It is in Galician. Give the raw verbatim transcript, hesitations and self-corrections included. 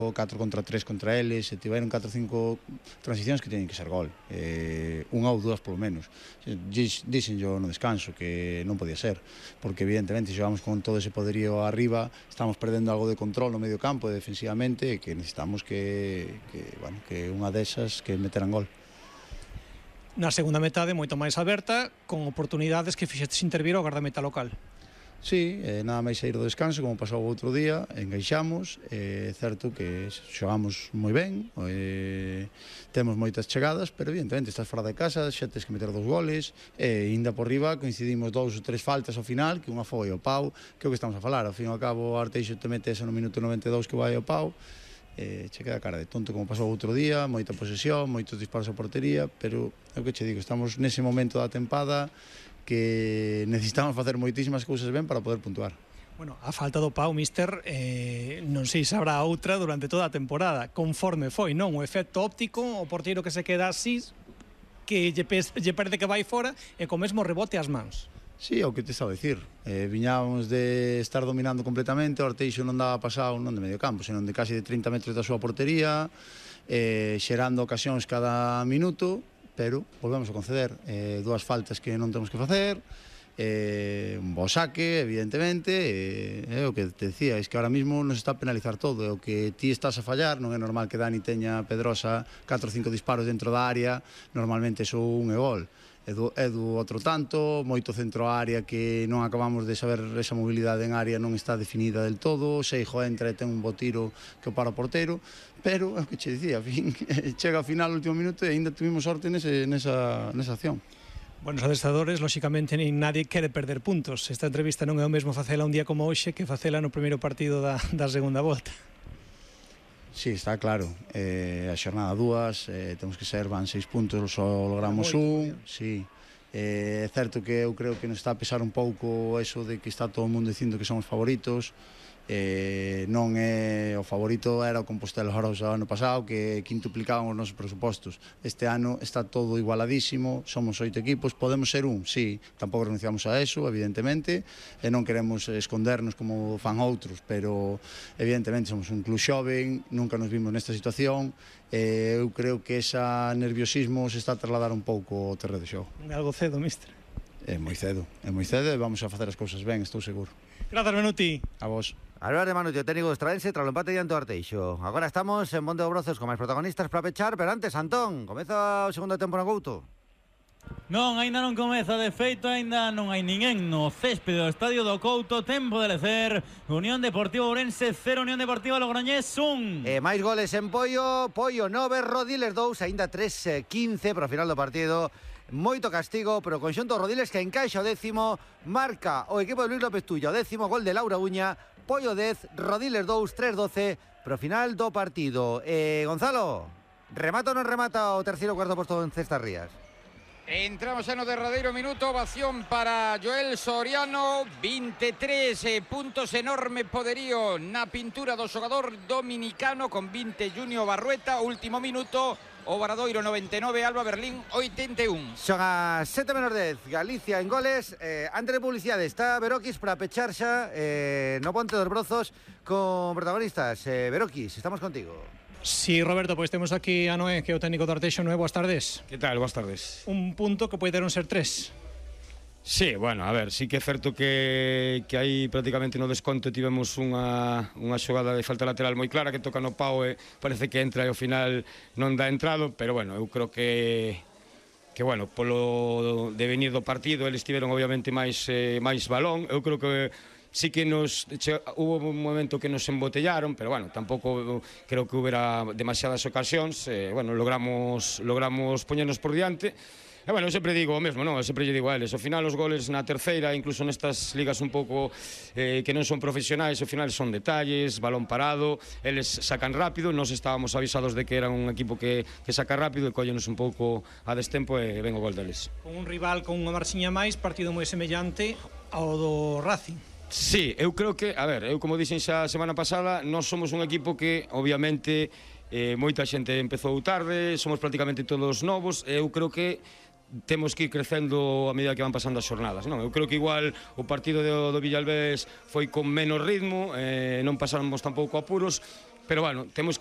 catro contra tres contra eles, e tiveron catro ou cinco transicións que teñen que ser gol, eh, unha ou dúas polo menos. Dixen yo no descanso que non podía ser, porque evidentemente xogamos con todo ese poderío arriba, estamos perdendo algo de control no medio campo e defensivamente, e que necesitamos que, que, bueno, que unha desas que meteran gol. Na segunda metade moito máis aberta, con oportunidades que fixestes intervir ao gardameta local. Sí, eh, nada máis sair do descanso, como pasou o outro día, engaixamos, é eh, certo que xogamos moi ben, eh, temos moitas chegadas, pero evidentemente estás fora de casa, xa tens que meter dos goles, e eh, ainda por riba coincidimos dous ou tres faltas ao final, que unha foi ao pau, que é o que estamos a falar, ao fin e ao cabo o Arteixo te mete esa no minuto noventa e dous que vai ao pau, eh, che queda cara de tonto como pasou o outro día, moita posesión, moitos disparos a portería, pero é o que che digo, estamos nese momento da tempada que necesitamos facer moitísimas cousas ben para poder puntuar. Bueno, a falta do pau, míster, eh, non sei se habrá outra durante toda a temporada, conforme foi, non? O efecto óptico, o porteiro que se queda así, que lle, lle parece que vai fora e co mesmo rebote as mans. Sí, é o que te estaba a dicir. Eh, viñábamos de estar dominando completamente, o Arteixo non daba pasado non de medio campo, senón de casi de trinta metros da súa portería, eh, xerando ocasións cada minuto, pero volvemos a conceder eh, dúas faltas que non temos que facer, eh, un bo saque, evidentemente, é eh, o que te decía, é que ahora mismo nos está a penalizar todo, é o que ti estás a fallar, non é normal que Dani teña Pedrosa catro ou cinco disparos dentro da área, normalmente só un é gol. Edu, Edu outro tanto, moito centro á área que non acabamos de saber, esa mobilidade en área non está definida del todo, Seijo entra e ten un bo tiro que o para o portero, pero é o que che dicía, a fin, chega ao final o último minuto e ainda tuvimos sorte nese, nesa, nesa acción. Bueno, os adestradores, lóxicamente, nin nadie quere perder puntos. Esta entrevista non é o mesmo facela un día como hoxe que facela no primeiro partido da, da segunda volta. Sí, está claro, eh, a xornada dúas, eh, temos que ser, van seis puntos, só logramos un, sí. Eh, é certo que eu creo que nos está a pesar un pouco eso de que está todo o mundo dicindo que somos favoritos, eh, non é o favorito, era o Compostela Orosa ano pasado, que quintuplicaban os nosos presupostos. Este ano está todo igualadísimo, somos oito equipos, podemos ser un, sí, tampouco renunciamos a eso, evidentemente, e non queremos escondernos como fan outros, pero evidentemente somos un club xoven, nunca nos vimos nesta situación, e eu creo que ese nerviosismo se está a trasladar un pouco ao terreo de xogo. É algo cedo, míster. É moi cedo, é moi cedo e vamos a facer as cousas ben, estou seguro. Grazas, Menuti. A vos. Albert de Manuti, o técnico estradense, tras o empate diante do Arteixo. Agora estamos en Monte de Brozos con máis protagonistas para pechar, pero antes, Antón, comeza o segundo tempo no Couto. Non, aínda non comeza, de feito aínda non hai ninguén no céspede do estadio do Couto. Tempo de lecer, Unión Deportiva Ourense cero, Unión Deportiva Logroñés un. E máis goles en Poio, Poio nove, Rodiles dous, aínda tres quince para o final do partido. Moito castigo, pero con xunto Rodiles que encaixa o décimo, marca o equipo de Luis López Tulla, o décimo gol de Laura Uña, Poio dez, Rodiles dous, tres doce, pero final do partido. Eh, Gonzalo, remata ou non remata o terceiro cuarto posto en Cestas Rías? Entramos xa no derradeiro minuto, ovación para Joel Soriano, veintitrés eh, puntos, enorme poderío na pintura do xogador dominicano con vinte Junior Barrueta, último minuto. O Obradoiro noventa e nove, Alba Berlín oitenta e un. Son a sete menos dez, Galicia en goles. eh, Antes de publicidade está Beroquis para pechar xa eh, no Ponte dos Brozos con protagonistas. eh, Beroquis, estamos contigo. Sí, Roberto, pois temos aquí a Noé, que é o técnico do Arteixo. Noé, boas tardes. Que tal? Boas tardes. Un punto que poderon ser tres. Sí, bueno, a ver, sí que é certo que, que aí prácticamente no desconto tivemos unha, unha xogada de falta lateral moi clara que toca no pau e parece que entra e ao final non dá entrado, pero bueno, eu creo que que bueno, polo devenir do partido eles tiveron obviamente máis eh, máis balón. Eu creo que sí que nos che, hubo un momento que nos embotellaron, pero bueno, tampouco creo que houbera demasiadas ocasións, eh, bueno, logramos logramos poñernos por diante. E, bueno, eu sempre digo o mesmo, non? Eu sempre lle digo a eles, ao final os goles na terceira, incluso nestas ligas un pouco eh, que non son profesionais, ao final son detalles, balón parado, eles sacan rápido, nós estábamos avisados de que era un equipo que, que saca rápido e collenos un pouco a destempo e ven o gol deles. Con un rival con unha marxiña máis, partido moi semellante ao do Racing. Sí, eu creo que, a ver, eu como dixen xa a semana pasada, nós somos un equipo que, obviamente, eh, moita xente empezou tarde, somos prácticamente todos novos, e eu creo que temos que ir crecendo a medida que van pasando as xornadas, non? Eu creo que igual o partido do, do Villalbés foi con menos ritmo, eh, non pasamos tampouco apuros, pero bueno, temos